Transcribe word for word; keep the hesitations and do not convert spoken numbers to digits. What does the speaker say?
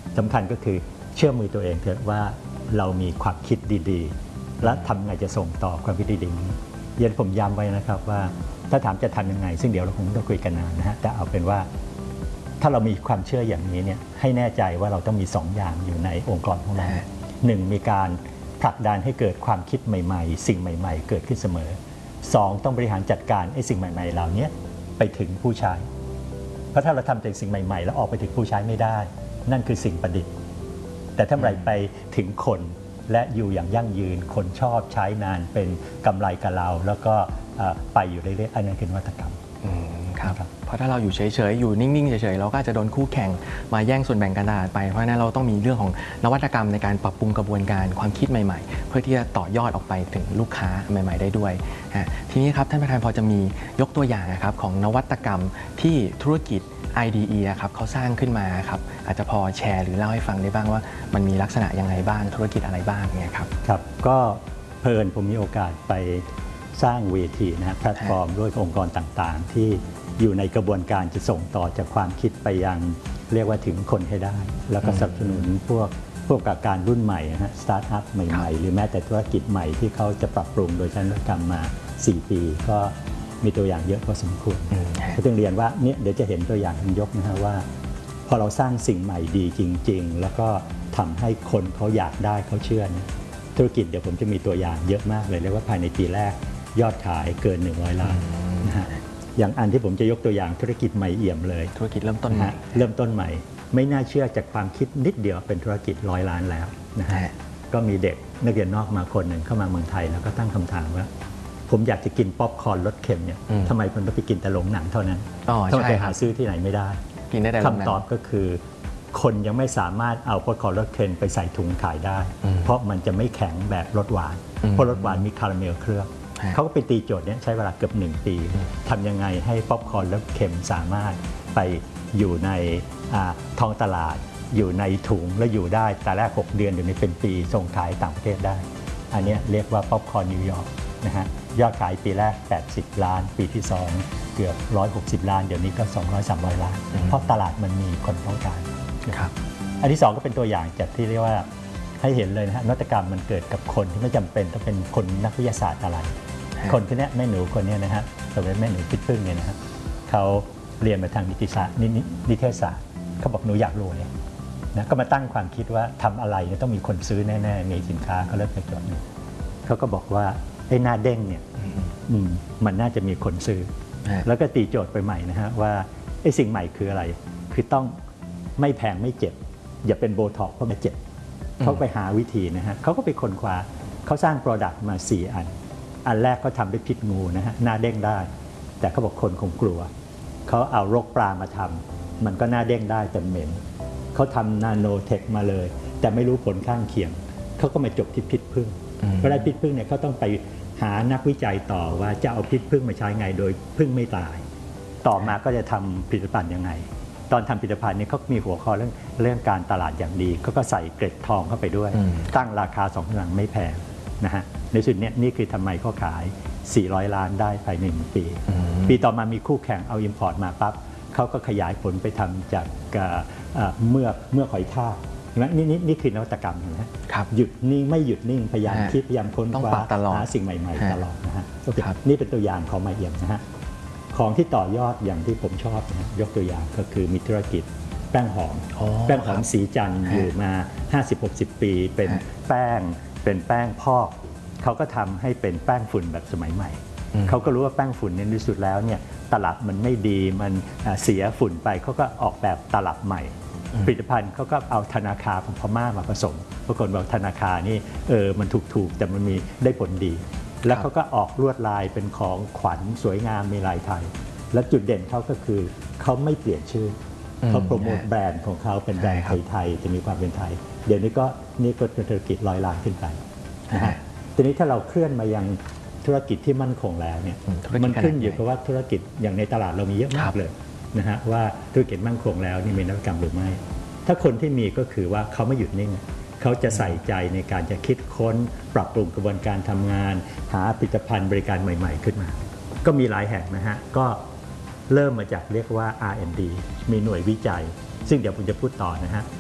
สำคัญก็คือเชื่อมือตัวเองเถอะว่าเรามีความคิดดีๆและทำไงจะส่งต่อความคิดดีๆนี้เย็นผมย้ำไว้นะครับว่าถ้าถามจะทำยังไงซึ่งเดี๋ยวเราคงต้องคุยกันนานนะฮะแต่เอาเป็นว่าถ้าเรามีความเชื่ออย่างนี้เนี่ยให้แน่ใจว่าเราต้องมีสองอย่างอยู่ในองค์กรของเราหนึ่งมีการผลักดันให้เกิดความคิดใหม่ๆสิ่งใหม่ๆเกิดขึ้นเสมอสองต้องบริหารจัดการไอ้สิ่งใหม่ๆเหล่านี้ไปถึงผู้ใช้เพราะถ้าเราทำแต่สิ่งใหม่ๆแล้วออกไปถึงผู้ใช้ไม่ได้นั่นคือสิ่งประดิษฐ์แต่ถ้าไรไปถึงคนและอยู่อย่างยั่งยืนคนชอบใช้นานเป็นกำไรกับเราแล้วก็ไปอยู่เรื่อยๆอันนั้นคือนวัตกรรมครับเพราะถ้าเราอยู่เฉยๆอยู่นิ่งๆเฉยๆเราก็อาจจะโดนคู่แข่งมาแย่งส่วนแบ่งการตลาดไปเพราะฉะนั้นเราต้องมีเรื่องของนวัตกรรมในการปรับปรุงกระบวนการความคิดใหม่ๆเพื่อที่จะต่อยอดออกไปถึงลูกค้าใหม่ๆได้ด้วยทีนี้ครับท่านประธานพอจะมียกตัวอย่างนะครับของนวัตกรรมที่ธุรกิจ ไอ ดี อี ครับเขาสร้างขึ้นมาครับอาจจะพอแชร์หรือเล่าให้ฟังได้บ้างว่ามันมีลักษณะยังไงบ้างธุรกิจอะไรบ้างเนี่ยครับครับก็เพลินผมมีโอกาสไปสร้างเวทีนะแพลตฟอร์มด้วยองค์กรต่างๆที่อยู่ในกระบวนการจะส่งต่อจากความคิดไปยังเรียกว่าถึงคนให้ได้แล้วก็สนับสนุนพวกพวกการรุ่นใหม่นะฮะสตาร์ทอัพใหม่ๆหรือแม้แต่ธุรกิจใหม่ที่เขาจะปรับปรุงโดยใช้นวัตกรรมมาสี่ปีก็มีตัวอย่างเยอะพอสมควรก็ต้องเรียนว่าเนี่ยเดี๋ยวจะเห็นตัวอย่างยกนะฮะว่าพอเราสร้างสิ่งใหม่ดีจริงๆแล้วก็ทำให้คนเขาอยากได้เขาเชื่อนะธุรกิจเดี๋ยวผมจะมีตัวอย่างเยอะมากเลยเรียกว่าภายในปีแรกยอดขายเกินหนึ่งร้อยล้านนะฮะอย่างอันที่ผมจะยกตัวอย่างธุรกิจใหม่เอี่ยมเลยธุรกิจเริ่มต้นใหม่เริ่มต้นใหม่ไม่น่าเชื่อจากความคิดนิดเดียวเป็นธุรกิจร้อยล้านแล้วนะฮะก็มีเด็กนักเรียนนอกมาคนหนึ่งเข้ามาเมืองไทยแล้วก็ตั้งคำถามว่าผมอยากจะกินป๊อปคอร์นรสเค็มเนี่ยทำไมผมต้องไปกินแต่โรงหนังเท่านั้นทำไมไปหาซื้อที่ไหนไม่ได้คำตอบก็คือคนยังไม่สามารถเอาป๊อปคอร์นรสเค็มไปใส่ถุงขายได้เพราะมันจะไม่แข็งแบบรสหวานเพราะรสหวานมีคาราเมลเคลือบเขาก็ไปตีโจทย์นี้ใช้เวลาเกือบหนึ่งปีทำยังไงให้ป๊อปคอร์นรสเค็มสามารถไปอยู่ในท้องตลาดอยู่ในถุงและอยู่ได้แต่แรกหกเดือนเดี๋ยวนี้เป็นปีส่งขายต่างประเทศได้อันนี้เรียกว่าป๊อปคอร์นนิวยอร์กนะฮะยอดขายปีแรกแปดสิบล้านปีที่สองเกือบหนึ่งร้อยหกสิบล้านเดี๋ยวนี้ก็สองร้อย สามร้อยล้านเพราะตลาดมันมีคนต้องการครับอันที่สองก็เป็นตัวอย่างจากที่เรียกว่าให้เห็นเลยนะฮะนวัตกรรมมันเกิดกับคนที่ไม่จำเป็นต้องเป็นคนนักวิทยาศาสตร์อะไรคนคนนี้แม่หนูคนนี้นะฮะสมัยแม่หนูพิษพึ่งเนี่ยนะฮะเขาเรียนมาทางนิติศาสตร์นิเทศศาสตร์เขาบอกหนูอยากรวยนะก็มาตั้งความคิดว่าทำอะไรเนี่ยต้องมีคนซื้อแน่ๆมีสินค้าเขาเริ่มจากจุดนี้เขาก็บอกว่าไอ้หน้าเด้งเนี่ยมันน่าจะมีคนซื้อแล้วก็ตีโจทย์ไปใหม่นะฮะว่าไอ้สิ่งใหม่คืออะไรคือต้องไม่แพงไม่เจ็บอย่าเป็นโบท็อกซ์เพราะมันเจ็บเขาไปหาวิธีนะฮะเขาก็ไปค้นคว้าเขาสร้างโปรดักต์มาสี่อันอันแรกเขาทำด้วยพิษงูนะฮะหน้าเด้งได้แต่เขาบอกคนคงกลัวเขาเอารกปลามาทำมันก็หน้าเด้งได้แต่เหม็นเขาทำนาโนเทคมาเลยแต่ไม่รู้ผลข้างเคียงเขาก็มาจบที่พิษผึ้งเพราะได้พิษผึ้งเนี่ยเขาต้องไปหานักวิจัยต่อว่าจะเอาพิษผึ้งมาใช้ไงโดยผึ้งไม่ตายต่อมาก็จะทำผลิตภัณฑ์ยังไงตอนทำผลิตภัณฑ์นี้เขามีหัวข้อเรื่องเรื่องการตลาดอย่างดีเขาก็ใส่เกล็ดทองเข้าไปด้วยตั้งราคาสองหลังไม่แพงนะฮะในสุดนี้นี่คือทำไมเขาขายสี่ร้อยล้านได้ภายในหนึ่งปีปีต่อมามีคู่แข่งเอาอิมพอร์ตมาปั๊บเขาก็ขยายผลไปทำจากเมือกเมือกหอยทากนี่นี่นี่คือนวัตกรรมนะหยุดนิ่งไม่หยุดนิ่งพยายามคิดพยายามค้นคว้าหาสิ่งใหม่ๆตลอดนะฮะนี่เป็นตัวอย่างของมาเอี่ยมนะฮะของที่ต่อยอดอย่างที่ผมชอบนะยกตัวอย่างก็คือมีธุรกิจแป้งหอมแป้งหอมสีจันทร์อยู่มา ห้าสิบหกสิบ ปีเป็นแป้งเป็นแป้งพอกเขาก็ทำให้เป็นแป้งฝุ่นแบบสมัยใหม่เขาก็รู้ว่าแป้งฝุ่นในที่สุดแล้วเนี่ยตลับมันไม่ดีมันเสียฝุ่นไปเขาก็ออกแบบตลับใหม่ผลิตภัณฑ์เขาก็เอาธนาคารของพม่ามาผสมปรากฏว่าธนาคารนี่เออมันถูกๆแต่มันมีได้ผลดีแล้วเขาก็ออกลวดลายเป็นของขวัญสวยงามมีลายไทยและจุดเด่นเขาก็คือเขาไม่เปลี่ยนชื่อเขาโปรโมทแบรนด์ของเขาเป็นแบรนด์ไทยๆจะมีความเป็นไทยเดี๋ยวนี้ก็นี่ก็เป็นธุรกิจร้อยล้านขึ้นไปนะฮะทีนี้ถ้าเราเคลื่อนมายังธุรกิจที่มั่นคงแล้วเนี่ยมันขึ้นอยู่กับว่าธุรกิจอย่างในตลาดเรามีเยอะมากเลยนะฮะว่าธุรกิจมั่นคงแล้วนี่มีนวัตกรรมหรือไม่ถ้าคนที่มีก็คือว่าเขาไม่หยุดนิ่งเขาจะใส่ใจในการจะคิดค้นปรับปรุงกระบวนการทำงานหาผลิตภัณฑ์บริการใหม่ๆขึ้นมาก็มีหลายแห่งนะฮะก็เริ่มมาจากเรียกว่า อาร์ แอนด์ ดี มีหน่วยวิจัยซึ่งเดี๋ยวผมจะพูดต่อนะฮะ